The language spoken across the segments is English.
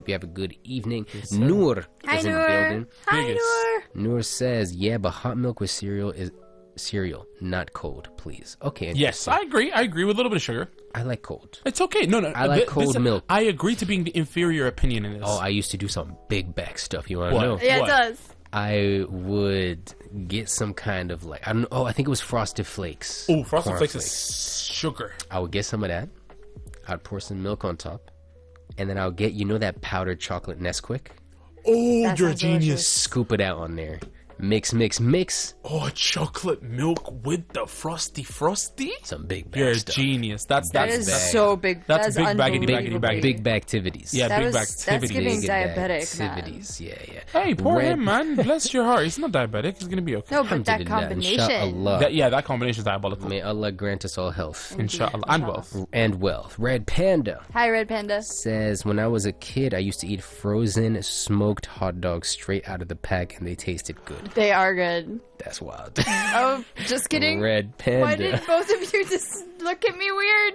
you have a good evening. Yes, Noor Hi, is in the Noor. building. Hi, Biggest. Noor. Noor says, yeah, but hot milk with cereal is cereal, not cold, please. Okay, Yes, interesting. I agree. I agree with a little bit of sugar. I like cold. It's okay. No. I like cold milk. I agree to being the inferior opinion in this. Oh, I used to do some big back stuff. You want to What? know? Yeah, What? it does. I would get some kind of like, I don't know. Oh, I think it was Frosted Flakes. Oh, Frosted Corn Flakes is sugar. I would get some of that. I'd pour some milk on top. And then I'll get, that powdered chocolate Nesquik. Oh, That you're a sounds genius. delicious. Scoop it out on there. Mix, mix, mix. Oh, chocolate milk with the frosty. Some big You're bag a stuff. genius. That's That That's is bag. so big. That's That's big baggity, unbelievably baggity, Big bag activities. Yeah, That big was- bags. that's giving Big diabetic, man. activities. Yeah. Hey, poor Red- him, man. Bless your heart. He's not diabetic. He's gonna be okay. No, but that Alhamdulillah, combination. Inshallah. That combination is diabolical. May Allah grant us all health Inshallah. And wealth. and wealth. Red Panda Hi, Red Panda. says, when I was a kid, I used to eat frozen smoked hot dogs straight out of the pack, and they tasted good. They are good. That's wild. Oh, just kidding. Red Why Panda. did both of you just look at me weird?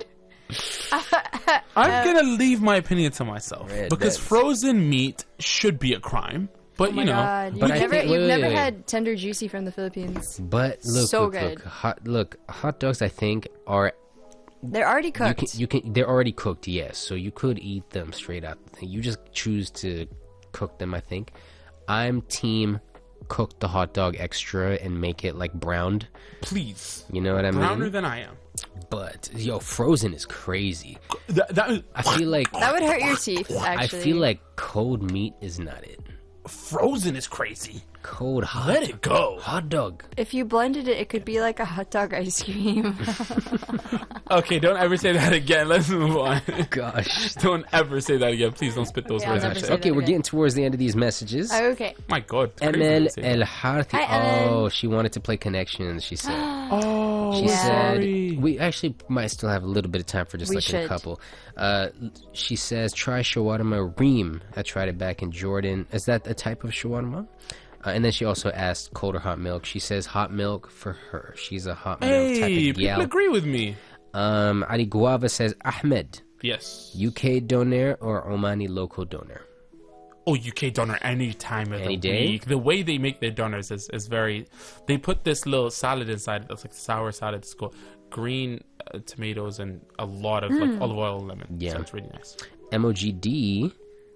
I'm gonna leave my opinion to myself Red, because that's- frozen meat should be a crime. But Oh my you know, God. But I You've think- never wait. had tender juicy from the Philippines. But look, So look, good. hot dogs. I think are They're already cooked. you can they're already cooked. Yes, so you could eat them straight out. You just choose to cook them. I think I'm team cook the hot dog extra and make it like browned. please, You know what I browner mean? than I am. But frozen is crazy. That I feel like That would hurt your teeth, I actually. feel like cold meat is not it. frozen is crazy. Cold hot Let it go. hot dog. if you blended it, it could be like a hot dog ice cream. Okay, don't ever say that again. Let's move on. Gosh. Don't ever say that again. Please don't spit those Yeah, I'll words never out. say your- Okay, that we're again. getting towards the end of these messages. Okay. My God. it's crazy Emel to say. El Harthi. Hi, Emel. Oh, she wanted to play Connections, she said. Oh, She Yeah. said sorry. we actually might still have a little bit of time for just We like a should. couple. She says try shawarma reem. I tried it back in Jordan. Is that a type of shawarma? And then she also asked cold or hot milk. She says hot milk for her. She's a hot milk Hey, type of people gal. agree with me. Ali Guava says Ahmed, Yes. UK donor or Omani local donor. Oh, UK doner any time of Any the day? week. The way they make their doners is very. They put this little salad inside it. That's like sour salad. It's called green tomatoes and a lot of like olive oil and lemon. Yeah. So it's really nice. MOGD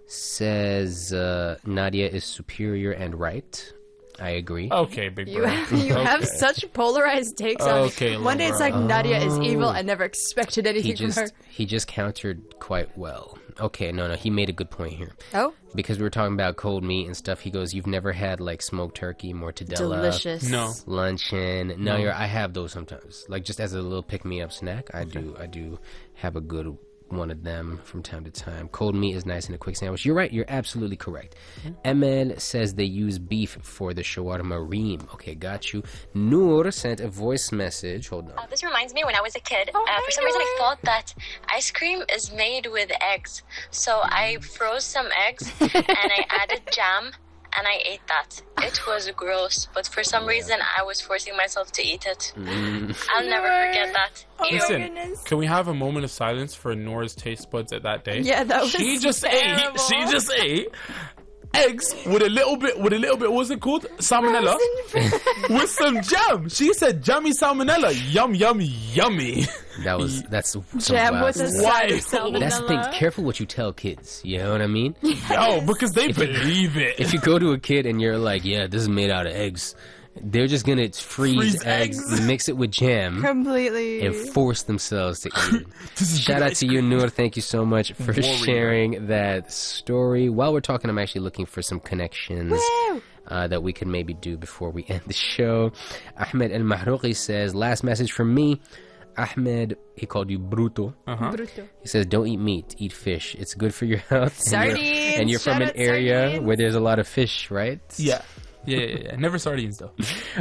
says Nadia is superior and right. I agree. Okay, big You, bro. you have Okay. such polarized takes on Okay, it. One day it's like Nadia is evil. I never expected anything from her. He just countered quite well. Okay, no, he made a good point here. Oh, Because we were talking about cold meat and stuff. He goes, you've never had like smoked turkey, mortadella, delicious. No. luncheon. No, I have those sometimes. Like just as a little pick-me-up snack. I do have a good one of them from time to time. Cold meat is nice in a quick sandwich. You're right. You're absolutely correct. Emel says they use beef for the shawarma reem. Okay, got you. Noor sent a voice message. Hold on. This reminds me when I was a kid. hi, For some reason, I Noor. thought that ice cream is made with eggs. So I froze some eggs and I added jam and I ate that. It was gross, but for some reason, I was forcing myself to eat it. I'll never forget that. Ew. Listen, goodness. can we have a moment of silence for Nora's taste buds at that day? Yeah, that was She just terrible. ate. She just ate eggs with a little bit. What's it called? Salmonella with some jam. She said jammy salmonella. Yum, yummy, yummy. That's some Jam wild with a stuff. Why? side of salmonella. That's the thing. Careful what you tell kids. You know what I mean? Yo, because they believe it. If you go to a kid and you're like, yeah, this is made out of eggs, they're just gonna freeze Freeze eggs, eggs. mix it with jam, Completely. and force themselves to eat it. This is Shout good out ice to you, Noor. Thank you so much for Warrior. sharing that story. While we're talking, I'm actually looking for some connections Woo! that we can maybe do before we end the show. Ahmed El Mahrouqi says, last message from me. Ahmed, he called you bruto. Bruto. He says, don't eat meat, eat fish. It's good for your health. Sardines, And you're from shout an out area sardines. where there's a lot of fish, right? Yeah. Never sardines though.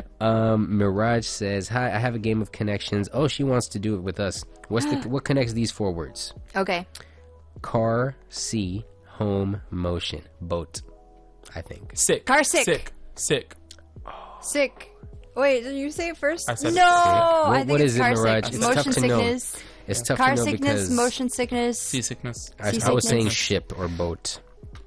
Mirage says, hi, I have a game of connections. Oh, she wants to do it with us. What connects these four words? Okay. Car, sea, home, motion. Boat, I think. Sick. Car sick. Sick. Sick. Wait, did you say it first? I said it. no, I think What it's is it, car Mirage? sick. It's tough Motion to know. sickness. It's tough Car to know sickness, because motion sickness. Seasickness. I was seasickness. saying ship or boat.